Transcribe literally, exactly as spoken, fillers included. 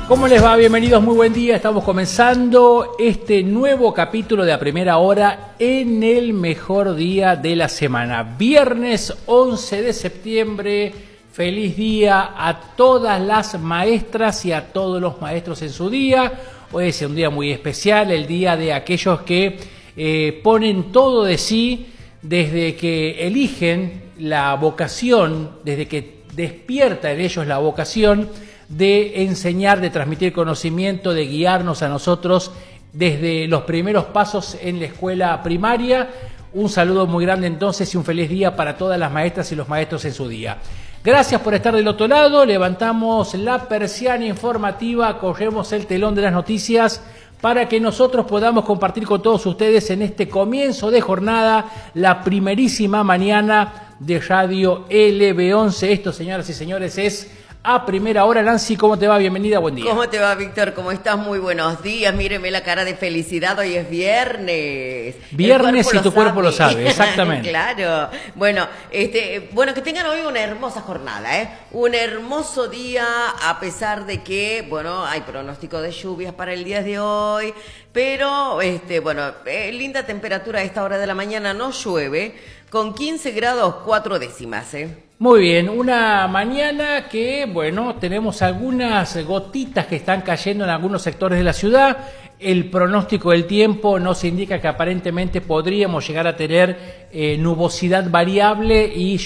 ¿Cómo les va? Bienvenidos, muy buen día. Estamos comenzando este nuevo capítulo de A Primera Hora en el mejor día de la semana. Viernes once de septiembre. Feliz día a todas las maestras y a todos los maestros en su día. Hoy es un día muy especial, el día de aquellos que eh, ponen todo de sí desde que eligen la vocación, desde que despierta en ellos la vocación de enseñar, de transmitir conocimiento, de guiarnos a nosotros desde los primeros pasos en la escuela primaria. Un saludo muy grande entonces y un feliz día para todas las maestras y los maestros en su día. Gracias por estar del otro lado. Levantamos la persiana informativa, corremos el telón de las noticias para que nosotros podamos compartir con todos ustedes en este comienzo de jornada, la primerísima mañana de Radio L B once. Esto, señoras y señores, es A Primera Hora. Nancy, ¿cómo te va? Bienvenida, buen día. ¿Cómo te va, Víctor? ¿Cómo estás? Muy buenos días. Míreme la cara de felicidad. Hoy es viernes. Viernes y tu cuerpo lo sabe, exactamente. Claro. Bueno, este, bueno, que tengan hoy una hermosa jornada, ¿eh? Un hermoso día, a pesar de que, bueno, hay pronóstico de lluvias para el día de hoy, pero, este, bueno, eh, linda temperatura a esta hora de la mañana, no llueve, con quince grados cuatro décimas, ¿eh? Muy bien, una mañana que, bueno, tenemos algunas gotitas que están cayendo en algunos sectores de la ciudad. El pronóstico del tiempo nos indica que aparentemente podríamos llegar a tener eh, nubosidad variable y